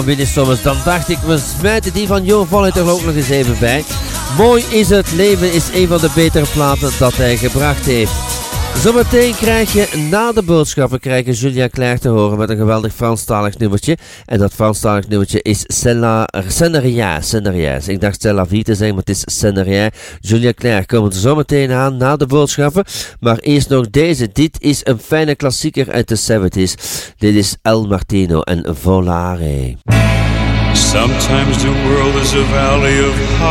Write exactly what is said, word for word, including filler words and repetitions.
Willy Sommers, dan dacht ik, we smijten die van Jo Volley er ook nog eens even bij. Mooi is het leven is een van de betere platen dat hij gebracht heeft. Zometeen krijg je na de boodschappen krijgen Julia Claire te horen met een geweldig Franstalig nummertje. En dat Franstalig nummertje is Seneria. Seneria. Ik dacht Stella Vie te zeggen, maar het is Seneria. Julia Claire komt zometeen aan na de boodschappen. Maar eerst nog deze. Dit is een fijne klassieker uit de zeventig. Dit is El Martino en Volare. Sometimes the world is a valley of